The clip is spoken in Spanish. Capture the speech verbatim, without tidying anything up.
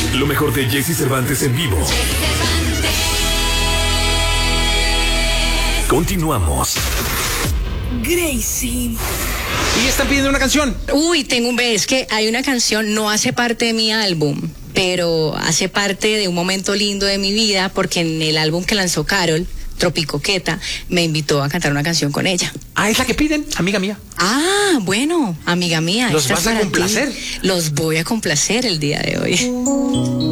Lo mejor de Jesse Cervantes en vivo. Continuamos. Gracie. Y están pidiendo una canción. Uy, tengo un B, es que hay una canción, no hace parte de mi álbum, pero hace parte de un momento lindo de mi vida, porque en el álbum que lanzó Carol, Tropicoqueta, me invitó a cantar una canción con ella. Ah, es la que piden, amiga mía. Ah, bueno, amiga mía. ¿Los esta vas es a para ti. complacer? Los voy a complacer el día de hoy.